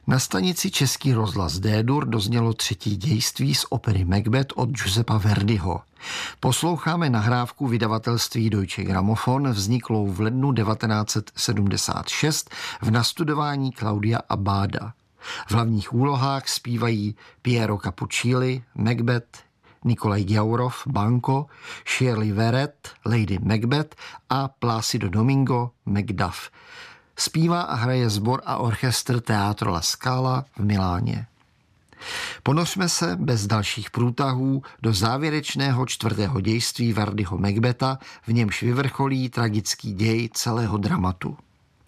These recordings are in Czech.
Na stanici Český rozhlas D-dur doznělo třetí dějství z opery Macbeth od Giuseppa Verdiho. Posloucháme nahrávku vydavatelství Deutsche Grammophon, vzniklou v lednu 1976 v nastudování Claudia Abbada. V hlavních úlohách zpívají Piero Capuccilli, Macbeth, Nikolaj Gyaurov, Banco, Shirley Verrett, Lady Macbeth a Plácido Domingo, Macduff. Zpívá a hraje sbor a orchestr Teatro La Scala v Miláně. Ponořme se bez dalších průtahů do závěrečného čtvrtého dějství Verdiho Macbetha, v němž vyvrcholí tragický děj celého dramatu.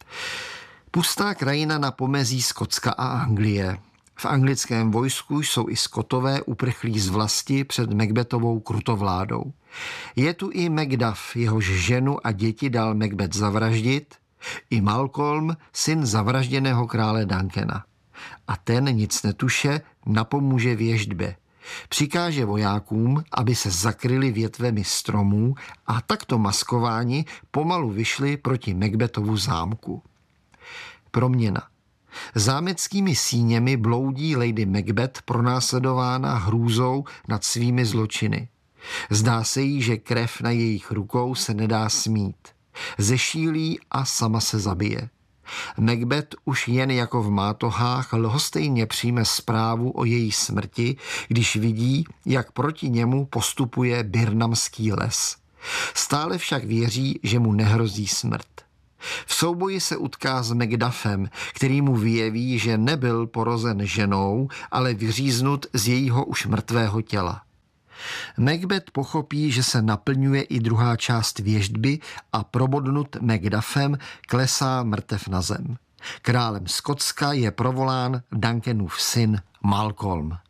Pustá krajina na pomezí Skotska a Anglie. V anglickém vojsku jsou i Skotové uprchlí z vlasti před Macbethovou krutovládou. Je tu i Macduff, jehož ženu a děti dal Macbeth zavraždit, i Malcolm, syn zavražděného krále Duncana. A ten, nic netuše, napomůže věštbě. Přikáže vojákům, aby se zakryli větvemi stromů a takto maskováni pomalu vyšli proti Macbethovu zámku. Proměna. Zámeckými síněmi bloudí Lady Macbeth pronásledována hrůzou nad svými zločiny. Zdá se jí, že krev na jejich rukou se nedá smít. Zešílí a sama se zabije. Macbeth už jen jako v mátohách lhostejně přijme zprávu o její smrti, když vidí, jak proti němu postupuje birnamský les. Stále však věří, že mu nehrozí smrt. V souboji se utká s Macduffem, který mu vyjeví, že nebyl porozen ženou, ale vyříznut z jejího už mrtvého těla. Macbeth pochopí, že se naplňuje i druhá část věštby a probodnut Macduffem klesá mrtev na zem. Králem Skotska je provolán Duncanův syn Malcolm.